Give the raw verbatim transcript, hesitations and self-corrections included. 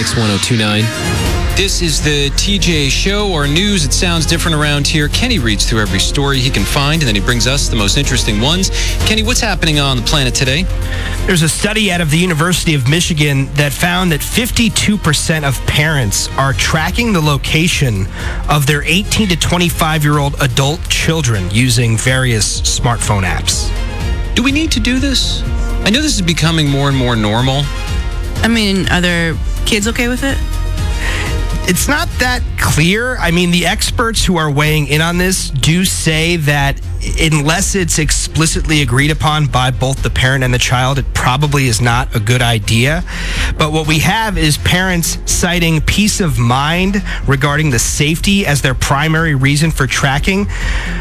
Mix one oh two point nine. This is the T J Show, or news. It sounds different around here. Kenny reads through every story he can find, and then he brings us the most interesting ones. Kenny, what's happening on the planet today? There's a study out of the University of Michigan that found that fifty-two percent of parents are tracking the location of their eighteen to twenty-five-year-old adult children using various smartphone apps. Do we need to do this? I know this is becoming more and more normal. I mean, are there kids okay with it? It's not that clear. I mean, the experts who are weighing in on this do say that unless it's explicitly agreed upon by both the parent and the child, it probably is not a good idea. But what we have is parents citing peace of mind regarding the safety as their primary reason for tracking.